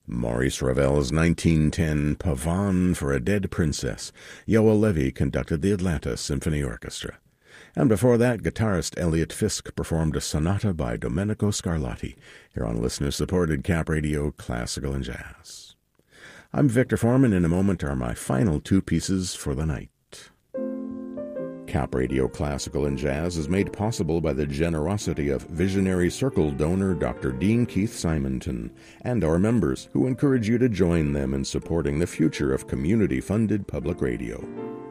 Maurice Ravel's 1910 Pavane for a Dead Princess. Yoel Levy conducted the Atlanta Symphony Orchestra. And before that, guitarist Elliot Fisk performed a sonata by Domenico Scarlatti, here on listener-supported Cap Radio Classical and Jazz. I'm Victor Foreman. In a moment are my final two pieces for the night. Cap Radio Classical and Jazz is made possible by the generosity of Visionary Circle donor Dr. Dean Keith Simonton and our members, who encourage you to join them in supporting the future of community-funded public radio.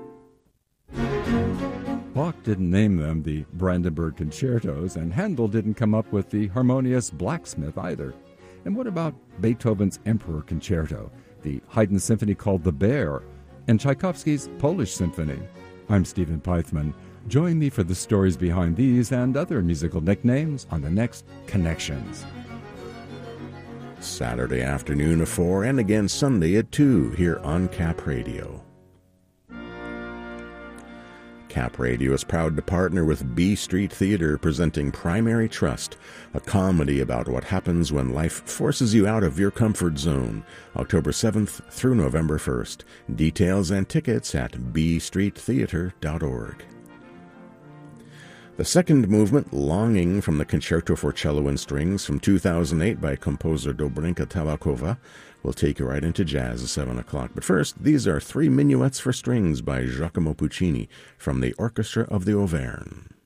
Bach didn't name them the Brandenburg Concertos, and Handel didn't come up with the harmonious Blacksmith either. And what about Beethoven's Emperor Concerto, the Haydn Symphony called The Bear, and Tchaikovsky's Polish Symphony? I'm Stephen Peithman. Join me for the stories behind these and other musical nicknames on the next Connections. Saturday afternoon at 4 and again Sunday at 2 here on Cap Radio. Cap Radio is proud to partner with B Street Theater, presenting Primary Trust, a comedy about what happens when life forces you out of your comfort zone, October 7th through November 1st. Details and tickets at bstreettheater.org. The second movement, Longing, from the Concerto for Cello and Strings from 2008 by composer Dobrinka Tabakova, will take you right into jazz at 7 o'clock. But first, these are three minuets for strings by Giacomo Puccini from the Orchestra of the Auvergne.